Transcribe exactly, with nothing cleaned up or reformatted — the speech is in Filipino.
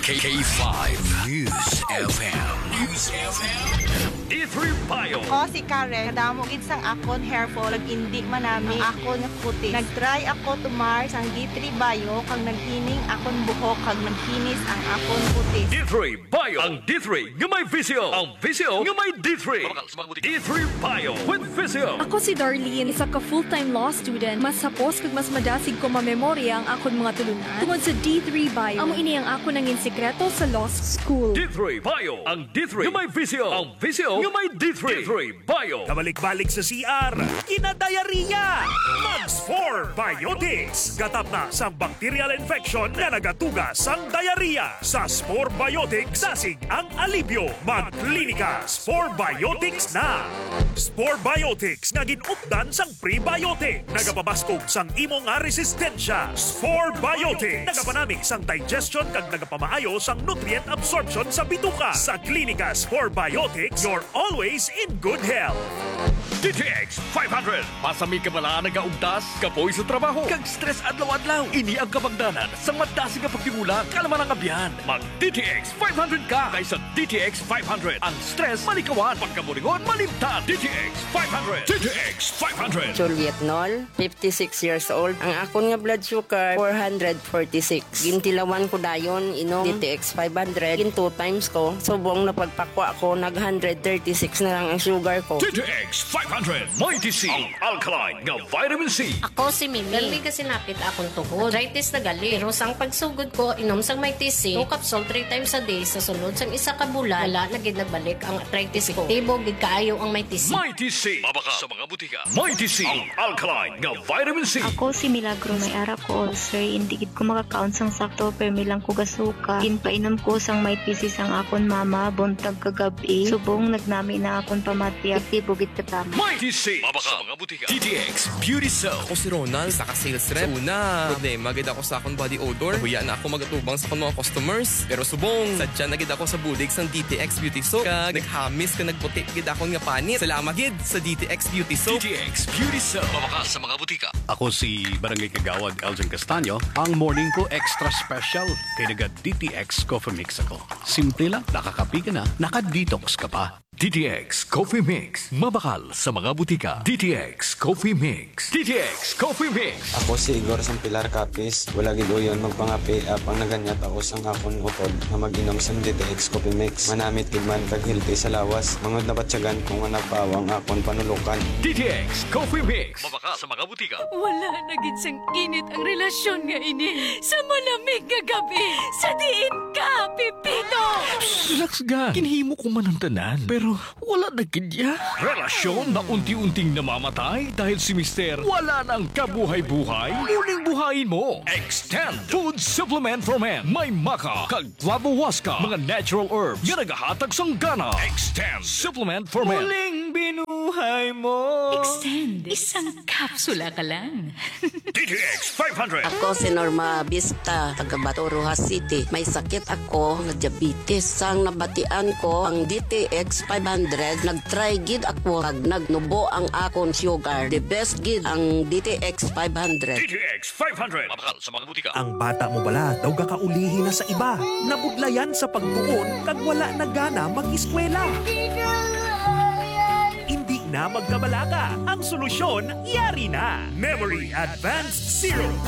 K five News F M. News F M. D three Bio. O si Karen, kadamo gid sang akon hair fall, indi man nami akon nga kutis. Nagtry ako tumar sang D three Bio kag naghining akon buhok kag naghinis ang akon kutis. D three Bio. Ang D three nga may visio. Ang visio nga may D three. D three Bio with visio. Ako si Darlene, isa ka full-time law student. Mas hapos kag mas madasig ko mamemorya ang akon mga tulunan tungod sa D three Bio. Amo ini ang ako nangin sekreto sa law school. D three Bio. Ang D three nga may visio. Ang visio nga may D three. D three Bio. Kabalik-balik sa C R, kinadayariya! Mags four Biotics. Gatap na sa bacterial infection na nagatuga sang diarrhea. Sa Spore Biotics, dasig ang alibyo. Magklinika, Spore Biotics na! Spore Biotics nga ginupdan sang prebiotic. Nagapabaskog sang imo nga resistensya. Spore Biotics. Nagapanami sang digestion kag nagapamaayo sang nutrient absorption sa bituka. Sa klinika Spore Biotics, you're always in good health. D T X five hundred. Pasami ka bala nagaugtas, kapoy sa trabaho, kag stress adlaw-adlaw. Ini ang kabangdanan sa madasi nga pagtigulang kalaman ang abyan. Mag D T X five hundred ka kaysa D T X five hundred. Ang stress malikawan, pagkamuringon malimtan. D T X five hundred. D T X five hundred. Juliet Nol, fifty-six years old. Ang akon nga blood sugar, four hundred forty-six. Gintilawan ko dayon, inom D T X five hundred. Gin two times ko. Subong na pagpakwa ko, nag one hundred thirty-six na lang ang sugar ko. D T X five hundred. Mighty C. Ang alkaline nga vitamin C. Ako si Mimi. Galmi kasi napit akong tuhod. Arthritis na gali. Pero sang pagsugod ko, inom sang Mighty C. Two capsule three times a day. Sa sunod sang isa ka bulan, wala na gid nagbalik ang arthritis ko. Tibo gid kaayo ang Mighty C. Mighty C. Mabaka sa mga butika. Mighty C. Ang alkaline nga vitamin C. Ako si Milagro, may ara ko ulcer. Hindi gid ko makakaon sang sakto, pero milang ko gasuka. Ginpainom ko sang Mighty C sang akon mama, buntag kagabi. Subong nagnami na akon pamatya. Tibo gid katama. Mighty C. Mabaka sa mga butika. D T X Beauty Soap. Ako si Ronald, saka sales rep. So una, problema gid ako sa akong body odor. Huya na ako magatubang sa akong mga customers. Pero subong, sadya na gid ako sa bulig sang D T X Beauty Soap. Kag naghamis ka nagputi gid akong nga panit. Salamat gid sa D T X Beauty Soap. D T X Beauty Soap. Mabaka sa mga butika. Ako si Barangay Kagawad Elgin Castaño. Ang morning ko extra special kay naga D T X Coffee Mix ako. Simple lang, nakakapi ka na, naka-detox ka pa. D T X Coffee Mix. Mabakal sa mga butika. D T X Coffee Mix. D T X Coffee Mix. Ako si Igor sang Pilar Capis. Wala gid uyon magpangapi apang naganyat ako sang akon utod na mag-inom sang D T X Coffee Mix. Manamit gid man kag healthy sa lawas. Mangod na batyagan kung nga nagpawang akon panulukan. D T X Coffee Mix. Mabaka sa mga butika. Wala na gid sang init ang relasyon nga ini sa malamig nga gabi. Sa diin ka, Pipito! Relax ga. Kinhimo ko man ang tanan. Pero wala na kidya. Relasyon na unti-unting namamatay dahil si Mister wala nang kabuhay-buhay. Muling buhayin mo. Extend Food Supplement for Men. May maka, kag clavohuasca, mga natural herbs yan nagahatag sang gana. Extend Supplement for Men. Muling binuhay mo. Extend. Isang kapsula ka lang. D T X five hundred. Ako si Norma Vista, taga Bato, Rojas City. May sakit ako nga diabetes. Sang nabatian ko ang D T X five hundred, nag-try gid ako kag nagnubo ang akon sugar. The best gid ang D T X five hundred. D T X five hundred. Mabakal sa mga butika. Ang bata mo bala daw gakaulihi na sa iba. Nabudlayan sa pagtuon kag wala na gana mag-eskwela. Hindi na magkabalaga. Ang solusyon, yari na. Memory Advanced Zero.